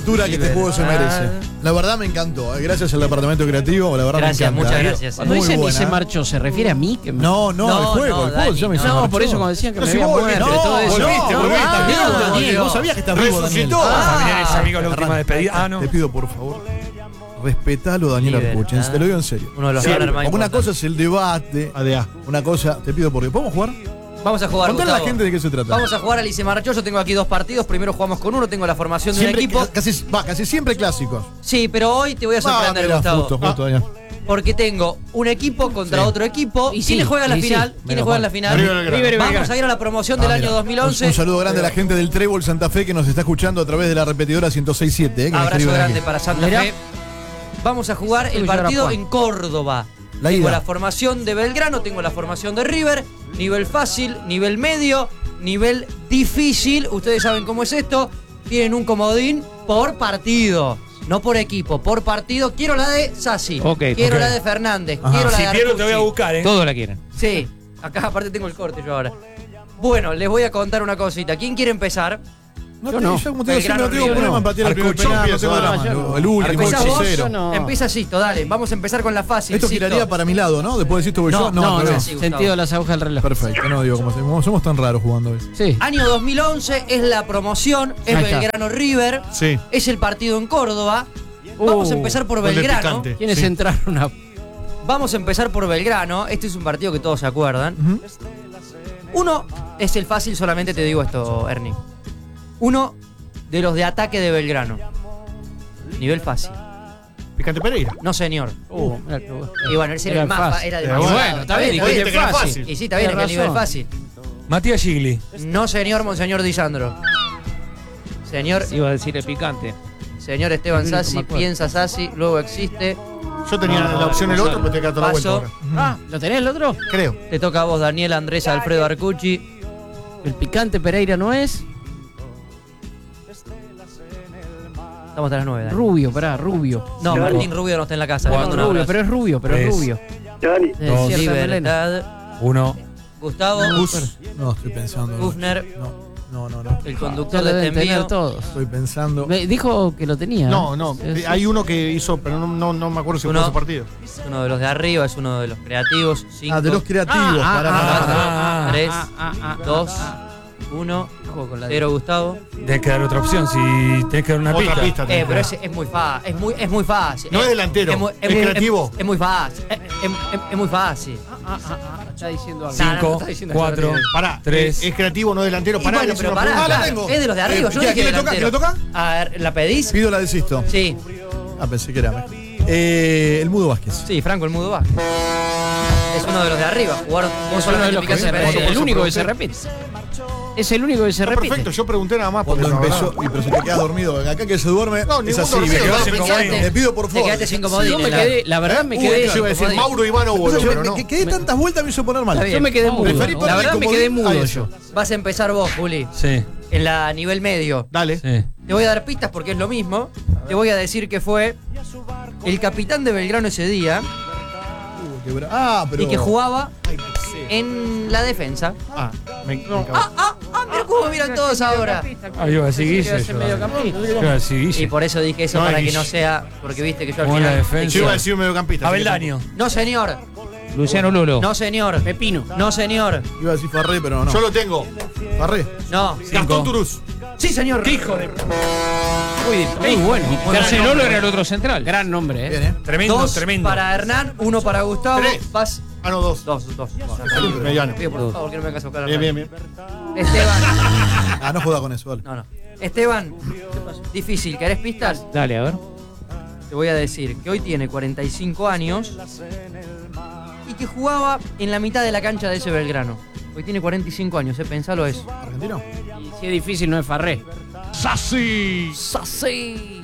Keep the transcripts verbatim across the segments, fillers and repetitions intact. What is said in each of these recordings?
Dura que este juego se merece. La verdad me encantó. Gracias al departamento creativo, la verdad gracias, me encanta. Muchas gracias. Cuando dicen y se marchó, ¿se refiere a mí? Que me... No, no, no, al juego. no, el juego se llama y se No, marchó. por eso cuando decían que no, me si había vos muerto volviste, y todo eso. volviste, No, volviste. ah, Daniel, no, Daniel, vos sabías que estás vivo, Daniel. Resucitó. Ah, Familiares, amigos, la última Arran- despedida. Ah, no. Te pido, por favor, respetalo, Daniel Libertad. Arcuchens. Te lo digo en serio. Uno de los Sí, runners más porque una importantes. cosa es el debate. A D A. Una cosa, te pido por Dios. ¿Podemos jugar? Vamos a jugar, Contale a la Gustavo. gente de qué se trata. Vamos a jugar a Lice Marchó. Yo tengo aquí dos partidos. Primero jugamos con uno. Tengo la formación de Siempre, un equipo. casi, va, casi siempre clásicos. Sí, pero hoy te voy a sorprender, Ah, mirá, Gustavo. justo, justo, Daniel. Porque tengo un equipo contra Sí. otro equipo. Y ¿Quiénes sí, juegan la y sí. final? ¿Quiénes Menos juegan mal. la final? River Belgrano. River Vamos Belgrano. a ir a la promoción del Ah, año mira. dos mil once. Un, un saludo grande a la gente del Trébol Santa Fe que nos está escuchando a través de la repetidora ciento seis punto siete. Eh, que me Abrazo escriben grande aquí. para Santa Mirá. Fe. Vamos a jugar el Uy, ahora partido Juan. en Córdoba. La tengo ida. la formación de Belgrano, tengo la formación de River, nivel fácil, nivel medio, nivel difícil. Ustedes saben cómo es esto. Tienen un comodín por partido, no por equipo, por partido. Quiero la de Sassi, Ok, quiero ok. la de Fernández, Ajá. quiero la Si de pierdo te voy a Artucci. buscar, ¿eh? Todos la quieren. Sí, acá aparte tengo el corte yo ahora. Bueno, les voy a contar una cosita. ¿Quién quiere empezar? No, Yo te- no. yo como te digo, siempre Belgrano, no tengo River, problema no. en patear el primer Arcucho penal, no empieza, tengo no, drama. yo no. no. El último, el ¿Empezás vos? hechicero. Yo no. Empieza Sisto, dale. Vamos a empezar con la fácil. Esto Sisto. giraría para mi lado, ¿no? Después de esto voy No, yo. no, al no, revés. sí, Gustavo. Sentido de las agujas del reloj. Perfecto, no digo como somos, somos tan raros jugando hoy. Sí. Año dos mil once es la promoción, es Ahí está. Belgrano River, Sí. es el partido en Córdoba. Vamos a Uh, empezar por gol de Belgrano. picante. ¿Quiénes Sí. entraron a...? Vamos a empezar por Belgrano. Este es un partido que todos se acuerdan. Ujú. Uno es el fácil, solamente te digo esto, Ernie. Uno de los de ataque de Belgrano. Nivel fácil. Picante Pereira. No, señor. Uh, mira qué bueno. Y bueno, ese era Era el más fa- fácil. era Pero demasiado. bueno, está bien, está dijiste dijiste que era fácil. fácil. Y sí, está bien, es que Tenés el nivel razón. fácil. Matías Gigli. No, señor, monseñor Disandro. Señor, Iba a decir el picante. señor Esteban El único que me Sassi, acuerdo. piensa Sassi, luego existe. Yo tenía No, la opción el no, otro, no. pero te queda toda la vuelta Paso. ahora. Ah, ¿lo tenés el otro? Creo. Te toca a vos, Daniel Andrés Alfredo Arcucci. El picante Pereira no es. Estamos hasta las nueve, Dani. Rubio, pará, rubio. No, Martín Rubio no está en la casa. le No, mando un rubio, abrazo. pero es rubio, pero es Tres. rubio. Dani. De Dos. cierta melena. Libertad. Uno. Gustavo. Gus. No, estoy pensando. no. Gufner. No, no, no. no. El Ya conductor lo de deben este tener envío. todos. Estoy pensando. Me dijo que lo tenía. No, ¿eh? no. Sí, sí. Hay uno que hizo, pero no, no, no me acuerdo si fue Uno. ese partido. Es uno de los de arriba, es uno de los creativos. Cinco, Ah, de los creativos. Ah, pará, ah, pará, pará. ah, tres, Ah, ah, ah, dos, ah, uno, Juego con la cero, Gustavo. Tenés que dar otra opción. Si tenés que dar una Otra pista. pista. Eh, tenés pero que es, es muy fácil. Es muy, es muy fácil. No Eh, es delantero, muy- es muy- creativo. Es, muy fácil. Es, es- es- es muy fácil. ah, ah, ah, está diciendo algo. No, no, no Cinco, está diciendo cuatro, eso. Pará, Tres. Es, es creativo, no delantero. Y Pará, bueno, le hice pero una pará, pregunta. Ah, la claro, tengo. es de los de arriba. Eh, Yo ¿quién dije le toca? delantero. ¿Quién le toca? A ver, ¿la pedís? Pido la desisto. Sí, Ah, pensé que era. Eh, el Mudo Vázquez. sí, Franco el Mudo Vázquez. Es uno de los de arriba. Jugaron Es uno de solamente los que Picasso se Pereira. repite. El único que se repite. Es el único que se Está repite. perfecto, yo pregunté nada más porque Cuando la empezó. verdad- Y pero si te quedas dormido. Acá que se duerme. No, es ningún así. dormido, me quedo no, sin te comodín. quedaste- Le pido por te favor. quedaste sin Yo comodín. me la- quedé, la verdad me Uh, quedé. Yo iba a decir comodín. Mauro Ivano Hugo, Entonces, pero me, no. que quedé tantas vueltas me hizo poner mal. Está bien. Yo me quedé mudo. Preferí La poner verdad el me quedé comodín mudo a yo. eso. Vas a empezar vos, Juli. Sí. En la nivel medio. Dale. Sí. Te voy a dar pistas porque es lo mismo. Te voy a decir que fue el capitán de Belgrano ese día Uh, qué bra- Ah, pero. y que jugaba en la defensa. Ah, me, me Ah, cago. ah, ah, mira cómo miran todos ahora. Ah, iba a decir Guille. Quiero ser yo. mediocampista. Iba a decir Y Guille. por eso dije eso No, para es que no Guille. sea. Porque viste que yo al Como en la final. defensa. Yo iba a decir un mediocampista. Abeldaño. No, señor. Luciano Lolo. No, señor. Pepino. No, señor. Iba a decir Farré, pero no. Yo lo tengo. Farré. No. Gastón Turús. Sí, señor. Hijo de. Muy, muy bueno. José Lolo era el otro central. Gran nombre, Bien, ¿eh? ¿eh? Tremendo, Dos tremendo. para Hernán, uno para Gustavo. Tres. Vas. Ah, no, dos. Dos, dos. Mediano. Pido por favor que no me hagas tocar a Bien, Hernán. bien, bien. Esteban. Ah, no joda con eso, vale. No, no. Esteban, difícil. ¿Querés pistas? Dale, a ver. Te voy a decir que hoy tiene cuarenta y cinco años y que jugaba en la mitad de la cancha de ese Belgrano. Hoy tiene cuarenta y cinco años, ¿eh? Pensalo eso. ¿Argentino? Y si es difícil, no es Farré. ¡Sassi! ¡Sassi!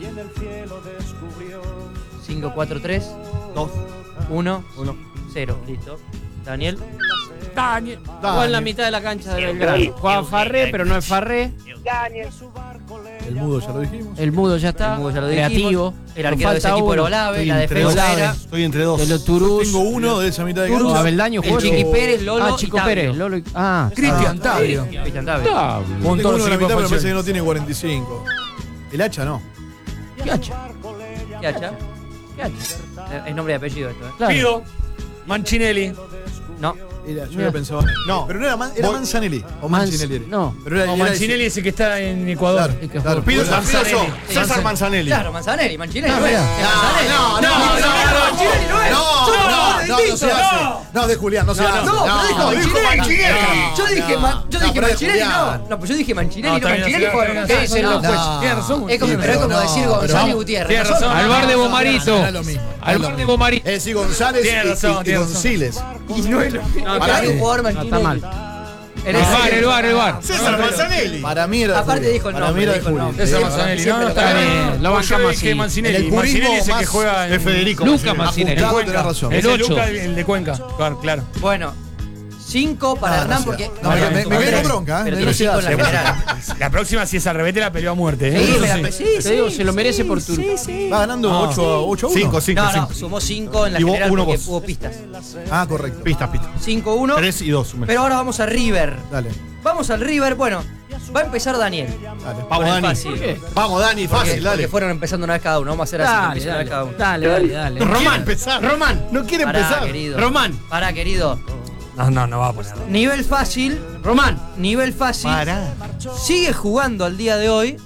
cinco, cuatro, tres, Dos. uno, Uno. cero. Listo. Daniel. Daniel. Dale. Juega en la mitad de la cancha de Belgrano. Juega Farré, pero no es Farré. El Mudo ya lo dijimos. El mudo ya está. El Mudo ya lo dijimos. Creativo. El Nos arquero de ese falta equipo era uno. Olave. Estoy La entre defensa dos. era Estoy entre dos. De los Turús. Tengo uno de esa mitad de Turús. cancha. Abeldaño el juega. Chiqui Pérez, Lolo Ah, y Chico Tabio. Pérez. Lolo y- Ah. Cristian Tabio. Cristian Tabio. Tabio. Tengo uno de la mitad, pero me parece que no tiene cuarenta y cinco. El hacha no. ¿Qué hacha? ¿Qué hacha? ¿Qué hacha? Es nombre y apellido esto, ¿eh? Claro. Pido. Mancinelli. No. Era- yo Mira. lo pensaba. No. Pero no era, Man- era Vos- Manzanelli. O Manz- Mancinelli. no. Pero era, No, era Mancinelli es el que está en Ecuador. Claro, Y que claro. fue- Pido, pido yo. Manzanelli. César Manzanelli. Claro, Manzanelli, Mancinelli. Ah, no es. mirá. Es Manzanelli. No, no, no, Mancinelli no es. No, Son no, jugadores no, no se distintos. hace. No, de Julián, no se hace. No, pero dijo no, dijo Mancinelli. Mancinelli. Yo dije, No, Ma- yo no, dije pero es Mancinelli, no. Julián. No, pues yo dije Mancinelli, No, no, está bien, Mancinelli está juega bien, con está ¿Qué dicen los No. jueces? Tiene razón. Es como, Sí, pero es como no, decir pero González vamos. Gutiérrez. Tiene No son- razón. Al bar de Bomarito. No es lo mismo. Al es lo bar de mismo. Bomarito. Es decir, González Tiene y- razón, y, y tiene razón. González. Y no es lo mismo. No, Para está mí, jugador No, Mancinelli. está mal. El bar, el bar, el bar. César Manzanelli. Para mí era de Aparte Julián. dijo el Para nombre, mí era de dijo el Julián. nombre. César Sí, Manzanelli. siempre No, lo está cambia. bien. Lo Pues yo bancamos dije así. Mancinelli. En el Mancinelli purismo es el que más- juega en Es Federico. Lucas Mancinelli. Mancinelli. Ajustado, Cuenca. tenés razón. Es Ese el Luca- Luca, el de Cuenca. Claro, claro. Bueno, cinco para No, Hernán no porque. sea. No, me- me- me quedó bronca, ¿eh? Pero Me tiene cinco en la dio general. La próxima, si es al revés, te la peleó a muerte. ¿eh? Sí, Eso me la sí. pe- sí, Te digo, se lo merece por tu. Va ganando No. ocho a uno. cinco, cinco, No, no, cinco. sumó cinco en la Y vos, general uno porque vos. hubo pistas. Ah, correcto. Pista, pista. cinco uno. tres y dos. Pero ahora vamos a River. Dale, Vamos al River. Bueno, va a empezar Daniel. dale. Con Vamos, el Dani. fácil. ¿Por qué? Vamos, Dani, Porque, fácil, dale. porque fueron empezando una vez cada uno. Vamos a hacer así. que Dale, empiece una vez cada dale, uno. dale, dale, dale. No quiere Román, empezar. Román. No quiere Pará, empezar. querido. Román. Pará, querido. No, no, no va a poner. Nivel fácil. Román. Nivel fácil. Pará. Sigue jugando al día de hoy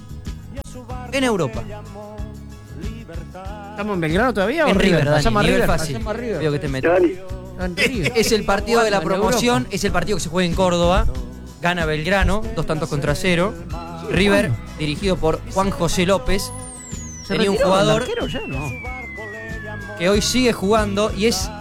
en Europa. ¿Estamos en Belgrano todavía o En River, Dani. Pasamos a Nivel River. fácil. Pasamos a River. Veo que te metes. En River. Es el partido de la Jugando en promoción, Europa. es el partido que se juega en Córdoba. Gana Belgrano, dos tantos contra cero. River, dirigido por Juan José López. ¿Se Tenía un retiró el jugador arquero ya? No. que hoy sigue jugando y es.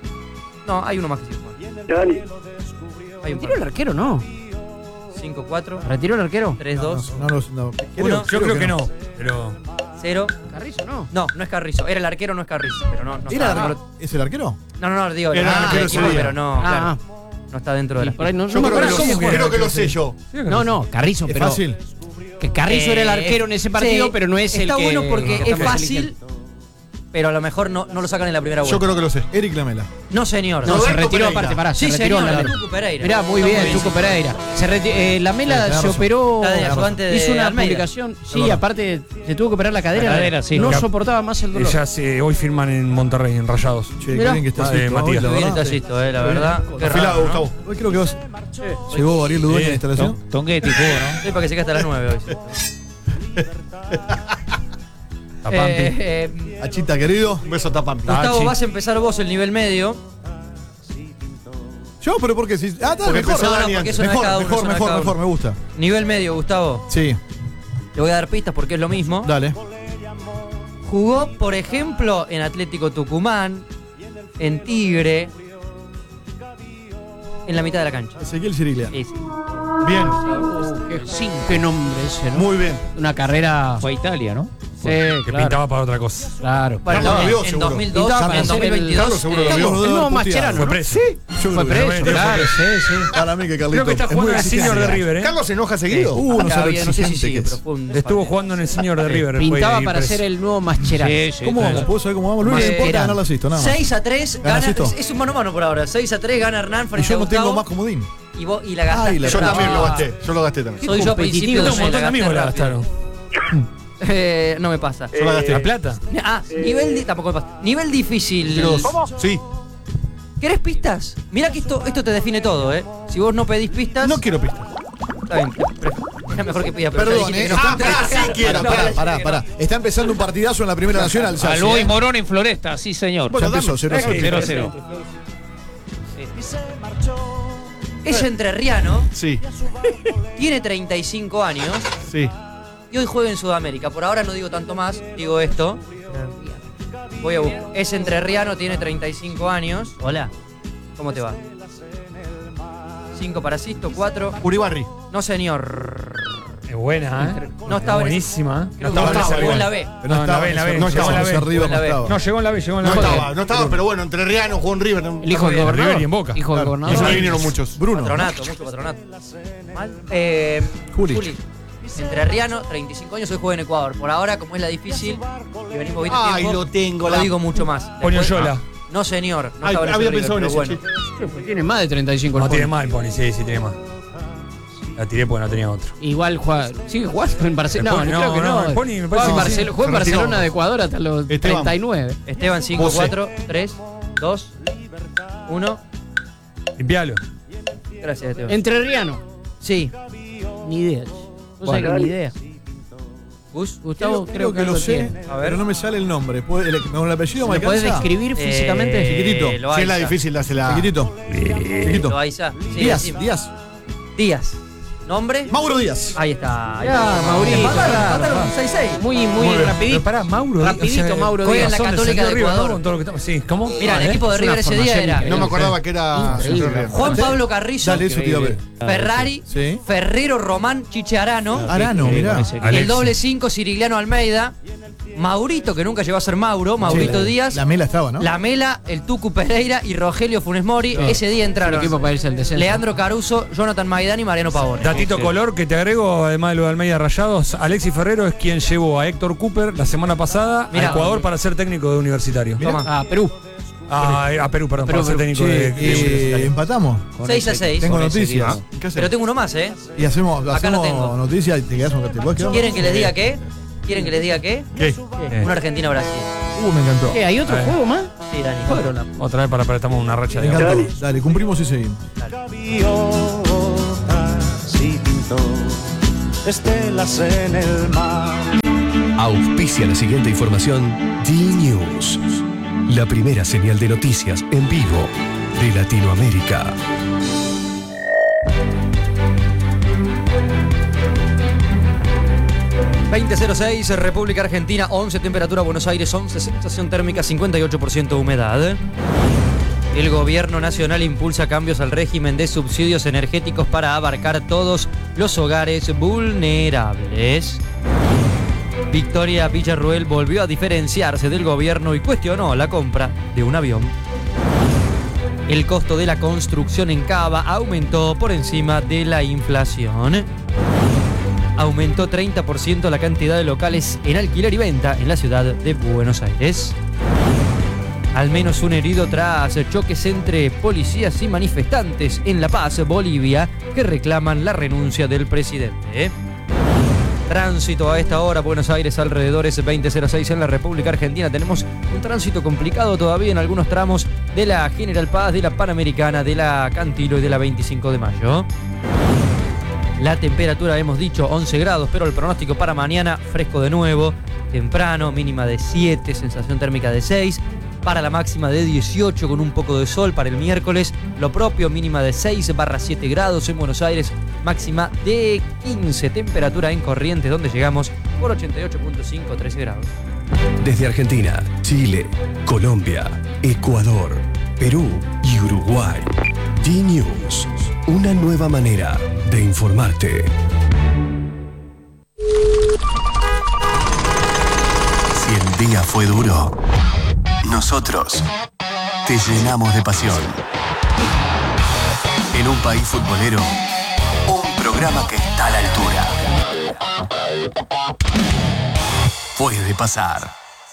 No, hay uno más que sigue jugando. Hay un ¿Retiró el par. arquero? No. cinco cuatro, ¿Retiró el arquero? tres dos, No, no, no. Uno. Yo creo que no, pero. cero. Carrizo, no. No, no es Carrizo. Era el arquero, no es Carrizo. Pero no, no, ¿Era está- el arquero? ¿Es el arquero? no, no, no, digo, Era el el arquero equipo, ese día. pero no, claro, Ah, no está dentro de y la. por ahí no, Yo no me creo que, acuerdo lo, cómo creo era. que lo sé yo. No, no, Carrizo, ¿Es pero fácil? que Carrizo era el arquero en ese partido, sí, pero no es el está que... bueno porque que es estamos fácil, eligiendo. pero a lo mejor no, no lo sacan en la primera vuelta. Yo creo que lo sé. Eric Lamela. No, señor. No, se Roberto retiró Pereira. aparte, pará, Sí, se retiró señor, la Tucu Pereira. Mirá, muy Está bien, bien. Tuco Pereira. Se reti- eh, la Mela Tenés se razón. operó, Está de ayudante de hizo una Almeida. publicación, sí, verdad. aparte se tuvo que operar la cadera, La cadera, sí. no Porque soportaba más el dolor. Ellas eh, hoy firman en Monterrey, en Rayados. Che, qué Mirá. bien que está Ah, de Sisto, Matías. hoy, la Qué bien verdad. está Sisto, eh, la verdad. Qué Afilado, raro, ¿no? Gustavo. Hoy creo que vas. Llegó Ariel Ludueña a la instalación. Tonguetti, jugó, ¿no? Sí, para que se quede hasta las nueve hoy. Tapampi. Eh, eh, Achita, querido. Un beso a Tapampi. Ah, Gustavo, sí. vas a empezar vos el nivel medio. Yo, pero ¿por qué? Si- Ah, está, Porque mejor. empezó No, no, Dani porque antes. eso no es Mejor, cada uno, mejor, eso no es mejor, cada mejor, uno. me gusta. Nivel medio, Gustavo. Sí, Te voy a dar pistas porque es lo mismo. dale. Jugó, por ejemplo, en Atlético Tucumán, en Tigre, en la mitad de la cancha. Ezequiel Ciriglia. Sí, sí. Bien. Qué, sí, qué nombre ese, ¿no? Muy bien. Una carrera... Fue a Italia, ¿no? Sí, Que claro, pintaba para otra cosa. claro. Bueno, Carlos no, lo vio, en seguro. dos mil dos, Pintaba en para dos mil ser el- veintidós. Carlos seguro lo eh, vio. Carlos, El nuevo puteado. Mascherano, Fue ¿no? preso. Yo Fue creo que- preso, no, claro, sí, sí. Para mí que Carlito. Creo que está es jugando muy en el senior de exigente. River, ¿eh? ¿Carlos se enoja seguido? Uh, no Acá sé lo había- no sé si exigente sigue, que pero es. fue un Estuvo desfase. jugando en el senior de River. después Pintaba de ir para preso. ser el nuevo Mascherano. Sí, sí. ¿Cómo vamos? ¿Puedo saber cómo vamos? Luis, no Mascherano. importa ganar la asisto, nada más. seis a tres, ¿Gana gana, Sisto? es, es un mano a mano por ahora. seis a tres gana Hernán Y frente yo a no tengo Gustavo. más comodín. Y, vos, y la gastaste. Ay, la Yo verdad. también lo Ah. gasté. Yo lo gasté también. Soy yo a principio de Un mes, montón de la amigos la gasté rápido. gastaron. Eh, no me pasa. Yo la gasté. ¿La plata? Ah, nivel di- tampoco me pasa. Nivel difícil. Dos. Sí. ¿Querés pistas? Mirá que esto, esto te define todo, ¿eh? Si vos no pedís pistas. No quiero pistas. Está bien. pre- Era mejor que pida, pero ya Perdón, dijiste eh. que no. Ah, pará, sí quiero. No, Pará, ya pará, dije que pará. Está empezando un partidazo en la Primera Nacional. ya, Aló ¿sí, y eh? Morón en Floresta, sí señor. Ya Bueno, empezó, dame. cero a cero. cero a cero. Es entrerriano, Sí. tiene treinta y cinco años Sí. y hoy juega en Sudamérica. Por ahora no digo tanto más, digo esto. Voy a buscar. Es entrerriano, tiene treinta y cinco años. Hola. ¿Cómo te va? cinco para Sisto, cuatro. Uribarri. No, señor. Es buena, ¿eh? No estaba en- buenísima. ¿eh? Creo No que estaba, jugó igual. en la B. Pero No, no estaba la ve, la ve, no llegó estaba la más ve. arriba Llegó la como ve. estaba. No, llegó en la B, llegó en la No B. estaba, no estaba, pero bueno, entre Riano jugó en River. El hijo del En gobernador. River y en Boca. Hijo del Y gobernador. eso vinieron muchos. Bruno. Patronato, mucho patronato. Mal. Eh, Juli. Entrerriano, treinta y cinco años, hoy juega en Ecuador. Por ahora, como es la difícil y venimos bien Ay, tiempo, lo tengo, no la- digo mucho más. Poño Después- Yola. No, señor. No Ay, estaba en había ese pensado en River, ese pero bueno. chiste. Tiene más de treinta y cinco el No tiene Pony. más el Pony, sí, sí tiene más. La tiré porque no tenía otro. Igual juega, sigue jugando en Barcelona. No, Después- no, creo que no, no. no, Pony me Juega parece en que Barcel- sí. juega en Se retiró. Barcelona de Ecuador hasta los Esteban. treinta y nueve. Esteban cinco, José. cuatro, tres, dos, uno. Limpialo. Gracias, Esteban. Entrerriano. Sí. Ni idea. No sé Bueno. que ni idea. Gus, Gustavo, Creo, creo, que, lo algo sé, tiene. A ver. pero no me sale el nombre. ¿Puede- el, ¿Con el apellido me ¿Me puedes alcanza? describir físicamente? Eh, Chiquitito. Loaiza. Si es la difícil, dásela. Chiquitito. Chiquitito. Loaiza. Sí, Díaz, decime. Díaz. Díaz. ¿Nombre? Mauro Díaz. Ahí está. Ahí Ya, está. Maurito, Empataron, claro. empataron, seis seis. Muy, muy, Muy bien. rapidito. Pero pará, Mauro. Rapidito, Mauro juega en Díaz. la Son Católica Santiago de River, ¿no? Ecuador. Con todo lo que estamos- Sí, ¿cómo? Mira, el ¿Eh? equipo de Es una River ese día formación era No me acordaba que era. Increíble. Juan Pablo Carrizo, Dale, eso te iba a ver. Ferrari, Sí. Ferrero Román Chiche Arano, Arano, mirá. el Alexis. doble cinco Cirigliano Almeida, Maurito, que nunca llegó a ser Mauro, Maurito Sí, la- Díaz, La mela estaba, ¿no? La Mela, el Tucu Pereira y Rogelio Funes Mori. Ese día El entraron equipo para irse al descenso. Leandro Caruso, Jonathan Maidán y Mariano Pavone. Datito color que te agrego, además de lo de Almeida Rayados, Alexis Ferrero es quien llevó a Héctor Cooper la semana pasada Mirá. a Ecuador para ser técnico de Universitario. Toma. Ah, Perú. Ah, a Perú, perdón, Perú, para ser Perú. técnico Che, de, de eh, Universitario. empatamos. seis a seis. Tengo Con ese noticias. equipo. ¿Qué hacemos? Pero tengo uno más, ¿eh? Y hacemos, Acá hacemos no tengo. noticias y te quedas un ¿te puedes quedar? ¿Quieren que les diga qué? ¿Quieren que les diga qué? ¿Qué? Eh, Una Argentina-Brasil. Uh, me encantó. ¿Qué? ¿Hay otro Eh. juego más? Sí, Dani. Joder, la- Otra vez para apretamos una racha Me de encantó. Dale, cumplimos y seguimos. Gaviotas y pintó estelas en el mar. Auspicia la siguiente información D-News, la primera señal de noticias en vivo de Latinoamérica. veinte cero seis, República Argentina, once, temperatura Buenos Aires, once, sensación térmica, cincuenta y ocho por ciento humedad. El gobierno nacional impulsa cambios al régimen de subsidios energéticos para abarcar todos los hogares vulnerables. Victoria Villarruel volvió a diferenciarse del gobierno y cuestionó la compra de un avión. El costo de la construcción en Cava aumentó por encima de la inflación. Aumentó treinta por ciento la cantidad de locales en alquiler y venta en la ciudad de Buenos Aires. Al menos un herido tras choques entre policías y manifestantes en La Paz, Bolivia, que reclaman la renuncia del presidente. Tránsito a esta hora, Buenos Aires, alrededores veinte cero seis en la República Argentina. Tenemos un tránsito complicado todavía en algunos tramos de la General Paz, de la Panamericana, de la Cantilo y de la veinticinco de mayo. La temperatura, hemos dicho, once grados, pero el pronóstico para mañana, fresco de nuevo, temprano, mínima de siete, sensación térmica de seis, para la máxima de dieciocho con un poco de sol para el miércoles, lo propio, mínima de seis barra siete grados en Buenos Aires, máxima de quince, temperatura en Corrientes, donde llegamos por ochenta y ocho punto cinco, trece grados. Desde Argentina, Chile, Colombia, Ecuador, Perú y Uruguay. D-News, una nueva manera de informarte. Si el día fue duro, nosotros te llenamos de pasión. En un país futbolero, un programa que está a la altura. Puede pasar.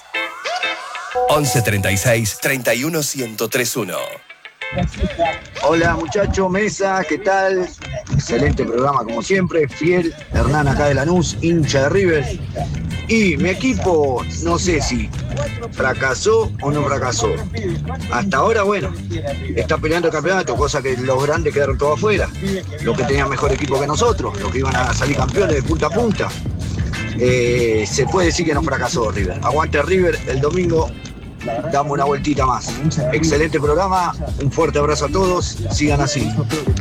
once treinta y seis, treinta y uno, ciento tres uno. Hola muchachos, mesa, ¿qué tal? Excelente programa como siempre, fiel, Hernán acá de Lanús, hincha de River. Y mi equipo, no sé si fracasó o no fracasó. Hasta ahora, bueno, está peleando el campeonato, cosa que los grandes quedaron todos afuera. Los que tenían mejor equipo que nosotros, los que iban a salir campeones de punta a punta. Eh, se puede decir que no fracasó River. Aguante River, el domingo damos una vueltita más. Excelente programa, un fuerte abrazo a todos, sigan así.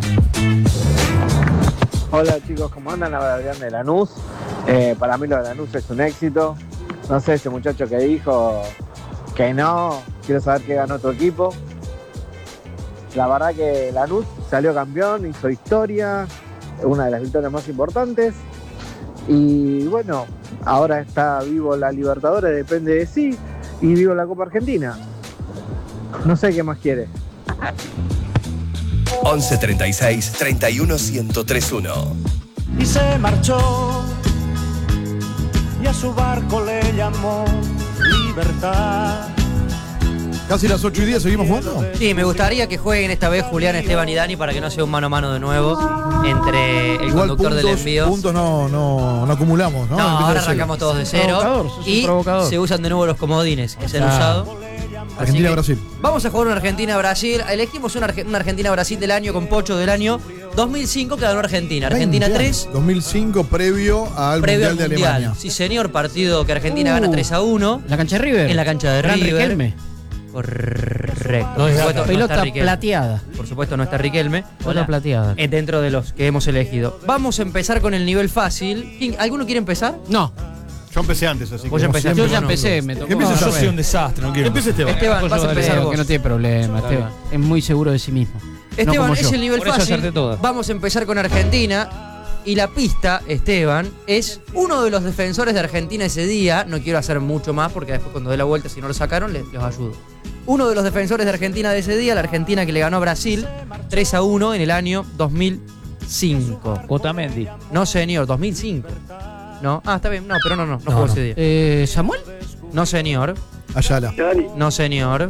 Hola chicos, ¿cómo andan? Habla Adrián de Lanús. Eh, para mí lo de Lanús es un éxito. No sé, ese muchacho que dijo que no, quiero saber qué ganó tu equipo. La verdad que Lanús salió campeón, hizo historia, una de las victorias más importantes. Y bueno, ahora está vivo la Libertadores, depende de sí, y vivo la Copa Argentina. No sé qué más quiere. once treinta y seis, treinta y uno, ciento tres uno. Y se marchó y a su barco le llamó libertad. Casi las ocho y diez, ¿seguimos jugando? Sí, me gustaría que jueguen esta vez Julián, Esteban y Dani para que no sea un mano a mano de nuevo entre el Igual conductor puntos, del envío. puntos no, no, no acumulamos, ¿no? No, Empieza ahora de cero. arrancamos todos de cero. Provocador, sos un Y provocador. se usan de nuevo los comodines que se han Claro. usado. Así que Argentina-Brasil. Vamos a jugar una Argentina-Brasil. Elegimos una, Arge- una Argentina-Brasil del año con Pocho del año dos mil cinco que ganó Argentina. Argentina veinte tres, años. dos mil cinco previo al previo Mundial al de Mundial. Alemania. Sí, señor, partido que Argentina Uh. gana tres a uno ¿La cancha de River? en la cancha de Gran River. Riquelme. Correcto. No Por es supuesto, Gata. no Pelota está Riquelme. plateada. Por supuesto no está Riquelme. Pelota plateada. Eh, Dentro de los que hemos elegido. Vamos a empezar con el nivel fácil. ¿Quién- ¿Alguno quiere empezar? No, Yo empecé antes, así que. Vos ya como empezaste. yo siempre, ya bueno, empecé, me tocó. Empieza Yo Esteban. soy un desastre, no quiero. Empieza Esteban. Esteban, vas a Yo empezar creo vos. que no tiene problema, Esteban. Es muy seguro de sí mismo. No Esteban, como es yo. el nivel Por eso fácil. acerté todas. Vamos a empezar con Argentina. Y la pista, Esteban, es uno de los defensores de Argentina ese día. No quiero hacer mucho más porque después cuando dé la vuelta, si no lo sacaron, les, les ayudo. Uno de los defensores de Argentina de ese día, la Argentina que le ganó a Brasil tres a uno en el año dos mil cinco. Otamendi. No, señor, dos mil cinco. No, ah, está bien, no, pero no, no, no, No, jugó no. ese día. Eh, ¿Samuel? No, señor, Ayala. no, señor,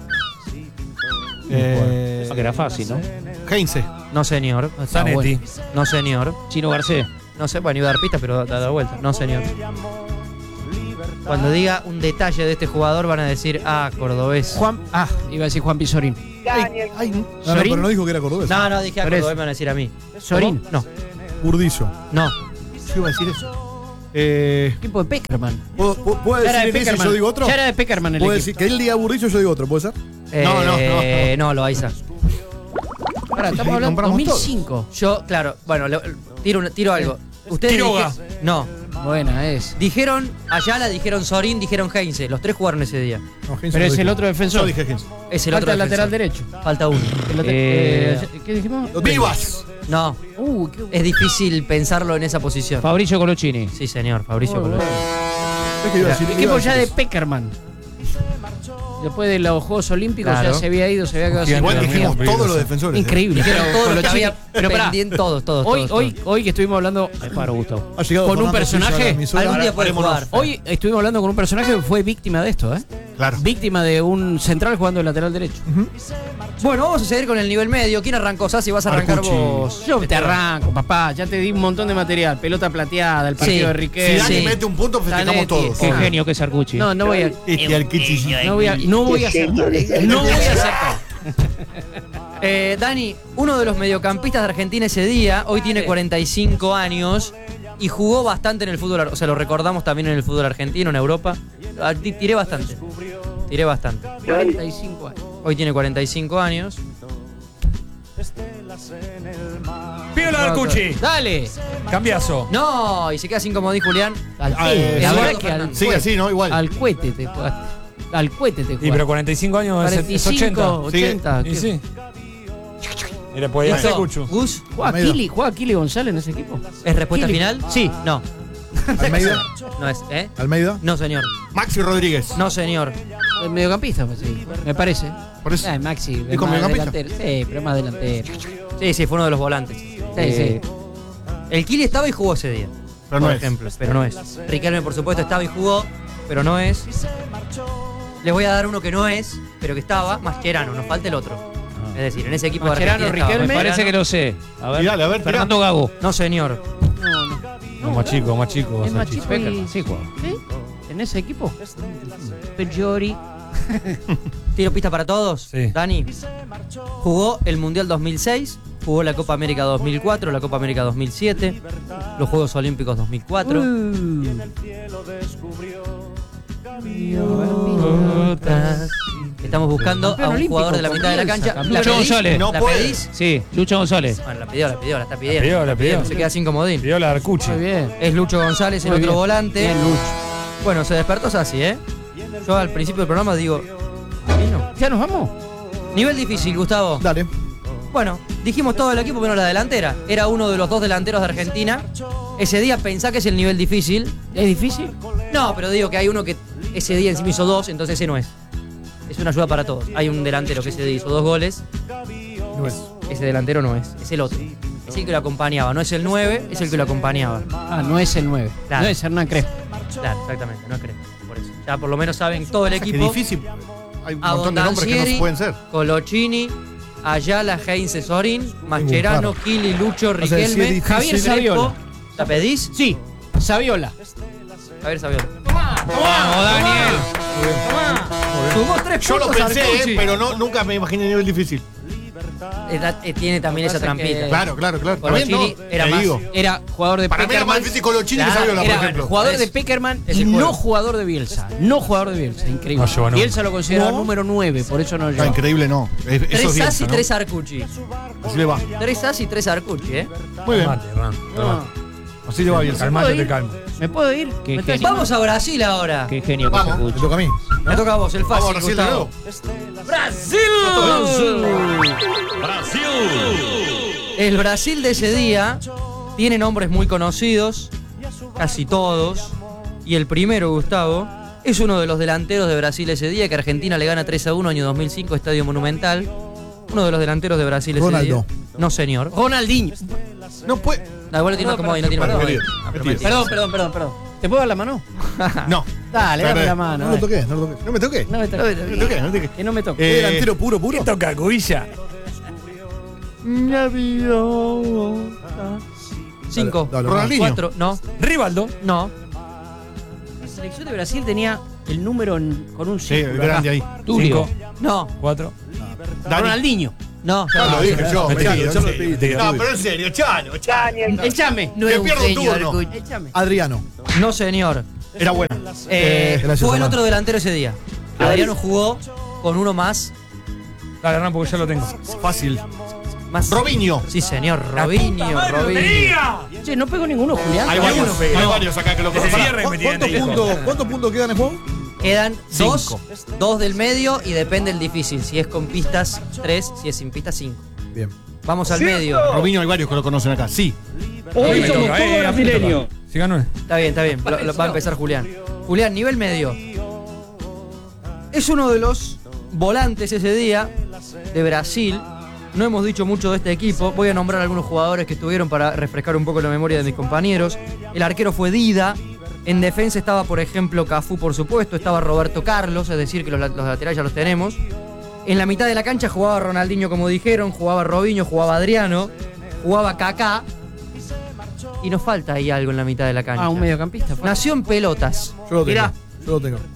Eh, que era fácil, ¿no? Heinze. no, señor, Zanetti. no, señor. Chino Garcés. No sé, bueno, iba a dar pistas, pero da la vuelta. No, señor. Cuando diga un detalle de este jugador van a decir, ah, cordobés. Juan. Ah, iba a decir Juan Pizorín. Ay, no, no, ¿Sorín? pero no dijo que era cordobés. No, no, dije ah, Por eso. cordobés, me van a decir a mí. Sorín. No, Burdizo. no. Yo iba a decir eso. Eh, Equipo de Peckerman. ¿Puedo, puedo- puedo Ya era decir de en ese y Peckerman. yo digo otro? Ya era de Peckerman el ¿Puedo equipo. decir que él diga Burdizo y yo digo otro? ¿Puede ser? No, no, Eh, no, lo Aiza. Pará, estamos hablando de Compramos dos mil cinco. Yo, claro, bueno, le- tiro, un- tiro algo. Ustedes Quiroga. dije- no. Buena es. Dijeron Ayala, dijeron Sorín, dijeron Heinze. Los tres jugaron ese día. No, Heinze Pero no es el dijo. otro defensor. yo dije Heinze. Es el Falta otro el lateral defensor. derecho. Falta uno. El late- Eh, eh, ¿Qué dijimos? Lo tengo. ¡Vivas! No, Uh, qué es difícil pensarlo en esa posición. Fabricio Colochini. Sí, señor, Fabricio Muy Colón. Es que iba a decir- iba Equipo a ya decir de eso. Peckerman. Después de los Juegos Olímpicos Claro. ya se había ido, se había quedado sin Igual Igual Bueno, dijimos mira, todos mira, los defensores. ¿eh? Increíble. Dijeron Pero todos los que Colochini- había pero pará, pendiente, todos, todos, hoy, todos, hoy, todos. hoy que estuvimos hablando. Me paro, Gustavo. Ha llegado Con un Fernando Suiza a la personaje, emisora. Algún día puede parémonos. jugar. Hoy estuvimos hablando con un personaje que fue víctima de esto, ¿eh? Claro. Víctima de un central jugando de lateral derecho. Bueno, vamos a seguir con el nivel medio. ¿Quién arrancó? Sasi, vas a arrancar Arcucci. vos. Yo te arranco, papá. Ya te di un montón de material. Pelota plateada, el partido Sí. de Si Riquelme. Dani Sí. mete un punto, festejamos Zanetti. todos. Qué Ah. genio que es Arcucci. No, no voy a. Este al Kichi. No voy a, no voy a acertar. No voy a acertar. Eh, Dani, uno de los mediocampistas de Argentina ese día, hoy tiene cuarenta y cinco años y jugó bastante en el fútbol, ar- o sea, lo recordamos también en el fútbol argentino, en Europa. Ah, ti- Tiré bastante. Tiré bastante. cuarenta y cinco años. Hoy tiene cuarenta y cinco años. Piola Arcucci. Dale. Cambiazo. No, y se queda sin comodín Julián. Al Ah, eh, eh, la Eduardo verdad que al, Fernández. Sigue así, ¿no? Igual. al cohete te jugaste. Al cohete te Y jugaste. pero cuarenta y cinco años es- cuarenta y es cinco, ochenta. ochenta. Y ¿qué? sí. Mira, pues ahí Listo. está Cuchu. Gus, ¿Juega Almeida. Kili, ¿Juega Kili González en ese equipo? ¿es respuesta Kili. final? Sí. No. Almeida. No es, ¿eh? Almeida. No, señor. Maxi Rodríguez. No, señor. El mediocampista, pues, sí, me parece. Por eso. Ah, Maxi, es ¿Dijo más mediocampista? delantero. Sí, pero es más delantero. Sí, sí, fue uno de los volantes. Sí, Eh, sí. El Kili estaba y jugó ese día. Pero no por es. ejemplo, pero no es. Riquelme, por supuesto, estaba y jugó, pero no es. Les voy a dar uno que no es, pero que estaba, Mascherano, nos falta el otro. Es decir, en ese equipo Mascherano, de Argentina estaba Riquelme. Mascherano. Parece que lo sé. A ver. Tirale, a ver, Fernando Gago. No, señor. No, no. No, más chico, más chico. Es más más chico. chico y- Sí, juega. ¿Sí? ¿En ese equipo? Pejori. Tiro pista para todos. Sí. Dani. Jugó el Mundial dos mil seis, jugó la Copa América dos mil cuatro, la Copa América dos mil siete, los Juegos Olímpicos dos mil cuatro. Estamos buscando a un jugador de la mitad de la cancha. ¿La Lucho pedís? González. No ¿La puede. pedís? Sí, Lucho González. Bueno, la pidió, la pidió, la está pidiendo. La pidió, la pidió. Se queda sin comodín. Piola Arcucci. Muy bien. Es Lucho González, el Muy otro bien. volante. Bien, Lucho. Bueno, se despertó así, ¿eh? Yo al principio del programa digo. "Y no". ¿Ya nos vamos? Nivel difícil, Gustavo. Dale. Bueno, dijimos todo el equipo menos la delantera. Era uno de los dos delanteros de Argentina. Ese día pensá que es el nivel difícil. ¿Es difícil? No, pero digo que hay uno que ese día encima hizo dos, entonces ese no es. Es una ayuda para todos. Hay un delantero que ese día hizo dos goles. No es. Ese delantero no es, es el otro. Es el que lo acompañaba. No es el nueve, es el que lo acompañaba. Ah, no es el nueve. Claro. No es Hernán Crespo. Claro, exactamente, no es Crespo. Por eso. Ya por lo menos saben todo el Qué equipo. difícil. hay un montón de nombres que no se Abondancieri, pueden ser. Colocini, Ayala, Heinze, Sorín, Mascherano, buscar. Kili, Lucho, O sea, si es Riquelme, difícil- Javier Saviola. ¿La pedís? Sí, Saviola. Javier Saviola. Vamos, Daniel. Sumó tres Yo lo puntos pensé, Arcucci. eh, pero no, nunca me imaginé nivel difícil. Eh, da- eh, tiene también esa Pasa trampita. que- Claro, claro, claro. Colocini También no, era te más- digo. Era jugador de Para mí era más Peckerman. difícil Colocini que Claro, Saviola, por Era ejemplo. jugador Es- de Peckerman es y el no juego. jugador de Bielsa. No jugador de Bielsa, increíble. No lleva Bielsa lo consideraba No. número nueve, por eso no No, llegó. increíble no. Es- Eso es Tres Bielsa, As y ¿no? tres Arcucci. Así le va. Tres As y tres Arcucci, ¿eh? Muy bien. Calmate, Hernán, calmate. Así le va Bielsa. Calmate, ¿Puedo te ir? calma. ¿Me puedo ir? Qué ¿Me estás genio. Vamos a Brasil ahora. Qué genio que se Vamos. Me escucha. toca a mí. Me toca a vos, el Vamos a fácil, Brasil de Gustavo. El Brasil de ese día tiene nombres muy conocidos, casi todos. Y el primero, Gustavo, es uno de los delanteros de Brasil ese día, que Argentina le gana tres a uno, año dos mil cinco, Estadio Monumental. Uno de los delanteros de Brasil ese Ronaldo. día. No, señor. Ronaldinho. No puede. No, igual no tiene más comodín, no tiene más Perdón, comodín. querido. Ah, pero Mentira. mentira. Perdón, perdón, perdón, perdón. ¿Te puedo dar la mano? No. Dale, dame Perdón. la mano. No lo dale. toqué, no lo toqué. No me toqué. No me toques. No me toqué, no me toqué. Que no me toques. Eh, ¿Qué delantero puro, puro? Toca, cubilla. Cinco. Dale, dale, Ronaldinho. Cuatro. No, Rivaldo. no. La selección de Brasil tenía el número en- con un Sí, el círculo grande acá. ahí. Tulio. No, Cuatro. Dani. Ronaldinho. no. Ya lo dije yo. Metí, Chano, metí, Chano, metí, metí. No, pero en serio, Chano, Chano. Échame. No Que era un pierdo un genio, turno. Arcucci. Échame. Adriano. No, señor. Era buena. Eh, gracias, fue el Hernán. otro delantero ese día. Adriano jugó con uno más. Dale, Hernán, porque ya lo tengo. Fácil. más Robinho. Sí, señor. Robinho, Robinho. Che, no pegó ninguno, Julián. Hay varios, hay varios acá que lo Desde conocen. cierre ¿Cu- me tienen ¿Cuántos ahí. puntos, ¿Cuántos puntos quedan en juego? Quedan dos, Cinco. dos del medio y depende el difícil. Si es con pistas, tres. Si es sin pistas, cinco. Bien. Vamos al medio. Robinho hay varios que lo conocen acá. Sí. Hoy me toca, eh, a mí me toca. Si ganó. Está bien, está bien. Lo- lo- va a empezar Julián. Julián, nivel medio. Es uno de los volantes ese día de Brasil. No hemos dicho mucho de este equipo. Voy a nombrar algunos jugadores que estuvieron para refrescar un poco la memoria de mis compañeros. El arquero fue Dida. En defensa estaba, por ejemplo, Cafú, por supuesto. Estaba Roberto Carlos, es decir, que los, la- los laterales ya los tenemos. En la mitad de la cancha jugaba Ronaldinho, como dijeron. Jugaba Robinho, jugaba Adriano. Jugaba Kaká. Y nos falta ahí algo en la mitad de la cancha. Ah, un mediocampista. fue. Nació en pelotas. Yo lo tengo. Mirá. Yo lo tengo.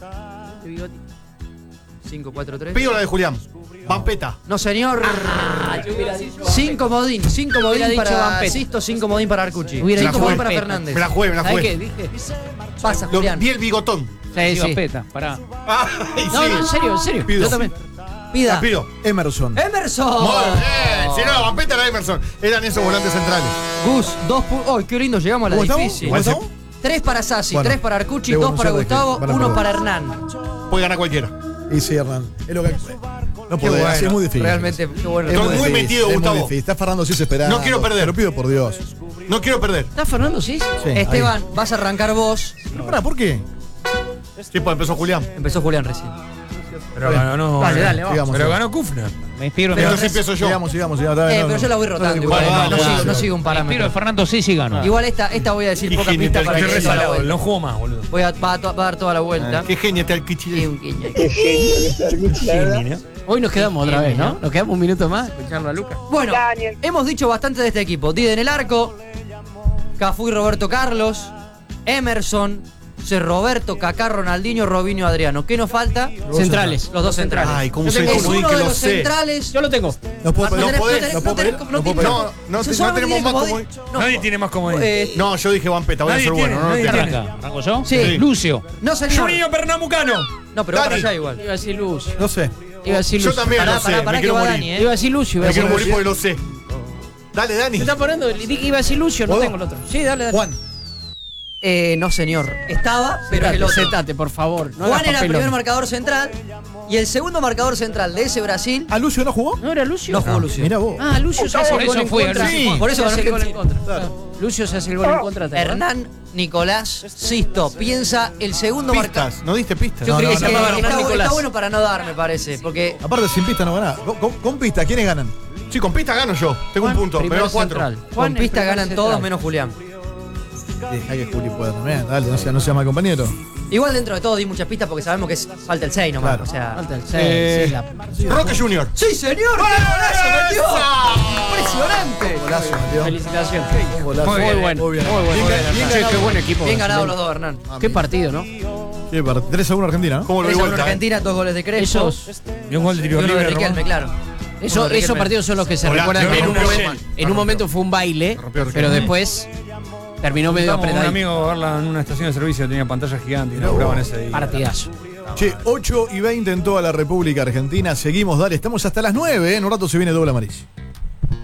cinco cuatro tres. Pido la de Julián. Vampeta. No, señor. Cinco modín. Cinco Hubiera modín dicho para Vampeta. Sisto, cinco modín para Arcucci. Hubiera Cinco dicho modín para Vampeta. Fernández. Me la jugué, me la ¿Sabés qué jugué. dije? Pasa, Lo- Julián. vi el bigotón. Sí, sí. Peta, pará. Ay, No, sí. no, en serio, en serio. Pido. Yo también. Pida. La pido. Emerson. Emerson. Muy bien. Si no, la Vampeta era Emerson. Eran esos volantes centrales. Gus, dos puntos. ¡Oh, qué lindo! Llegamos a la ¿Cómo estamos? difícil. ¿Cómo estamos? Tres para Sassi, Bueno, tres para Arcucci, debo dos para anunciar de que Gustavo, van a uno perder. para Hernán. Puede ganar cualquiera. Y sí, Hernán. Es lo que. No Qué puede, bueno. es muy difícil. Realmente, qué bueno. Es Estoy muy difícil, metido, es muy Gustavo. difícil. Está Fernando Cis esperando. No quiero perder. Te lo pido por Dios. No quiero perder. ¿Está Fernando, sí? Sí, Esteban, vas a arrancar vos. ahí. Pero pará, ¿por qué? Sí, pues empezó Julián. Empezó Julián recién. Pero ganó, no. Dale, eh, dale, vamos. Sigamos. Pero ganó Kufner. Me inspiro, Pero me entonces empiezo yo. Sigamos, sigamos, sigamos. Está bien, Eh, no, pero no. yo la voy No te rotando preocupes. igual. Bueno, No, dale, sigo, dale. no sigo un me inspiro parámetro. de Fernando Sisi ganó. Igual esta, esta voy a decir Qué pocas genio pistas para que inteligente. dé toda la Resalado, vuelta. no jugó más, boludo. Voy a, va, a, va a dar toda la vuelta. Qué genio te Sí, alquichile. un guiño. Hoy nos quedamos otra vez, ¿no? Nos quedamos un minuto más escuchando a Lucas. Bueno, hemos dicho bastante de este equipo. Dida en el arco, Cafú y Roberto Carlos, Emerson, C. Roberto, Kaká, Ronaldinho, Robinho, Adriano. ¿Qué nos falta? Centrales. Los dos centrales. Ay, cómo Yo soy tengo es comodín uno que de lo los sé. centrales. Yo lo tengo. No puedo No pedir. tenés- podés, tenés- no puedo tenés- pedir, no no puedo tenés- No, no, se no solo tenemos tiene más comodín. comodín. No, Nadie tiene más comodín. eh, No, yo dije Vampeta, voy a Nadie ser tiene, bueno. No, nadie no tiene. tengo. Arranca, ¿arranco yo? Sí. Lucio. no, señor. Juninho Pernambucano. No, pero va para Dani. allá igual. Iba a decir Lucio. No sé. Iba a decir Yo Lucio. también Pará, lo sé. pará, pará Me que quiero va morir. Dani, Iba eh. a decir Lucio. Iba a Me decir quiero morir Lucio. porque lo sé. Dale, Dani. ¿Me está poniendo? Le dije que iba a decir Lucio, no ¿Puedo? tengo el otro. Sí, dale, dale. Juan. Eh, no, señor. Estaba, pero Sentate, el otro. sentate, por favor. No Juan hagas era el papelón. primer marcador central y el segundo marcador central de ese Brasil ¿A Lucio no jugó? ¿No era Lucio? no jugó Lucio. Mira vos. Ah, Lucio se hace Por el gol eso en fue, contra. sí. Por eso se hace el ganó gol en contra. Claro. Lucio se hace el gol en contra. ¿te acordás? Hernán Nicolás Sisto piensa el segundo marcador. Pistas. No diste pistas. Yo No, creo no, que no, se no, llama no, está, no, bu- Nicolás. está bueno para no dar, me parece. Porque Aparte, sin pista no gana. Con, con, con pista, ¿quiénes ganan? Sí, con pistas gano yo. Tengo un Juan, punto. Me primer va cuatro. central. con Juan, pista el primer ganan todos central. menos Julián. Deja que Juli pueda también, dale, no sea, no sea mal compañero. Igual dentro de todo di muchas pistas porque sabemos que es, falta el seis nomás. Claro. O sea, Falta el seis, Eh, sí, la- Sí, Roque Junior. ¡Sí, señor! ¡Qué golazo metió! ¡Impresionante! Golazo, Mateo. Felicitaciones. Un golazo. Muy bueno, Muy bien. muy bueno. Bien, Che, qué buen equipo. Bien ganado los dos, Hernán. Qué partido, ¿no? Qué par- tres a uno Argentina, ¿no? ¿Cómo lo tres doy a uno vuelta? eh? Argentina, dos goles de Crespo. Esos, Y un gol de Y tiro uno de libre, Riquelme, Román. claro. eso- Uno de esos Riquelme. partidos son los que se Hola, recuerdan lo que en un, rompió momento, Riquelme. en un momento fue un baile, rompió Riquelme. pero después terminó medio Estamos con un apretadito. amigo a verla en una estación de servicio, tenía pantalla gigante y inauguraban ese día. Partidazo. Che, ocho y veinte en toda la República Argentina. Seguimos, dale, estamos hasta las nueve. ¿eh? En un rato se viene Doble Amarillo.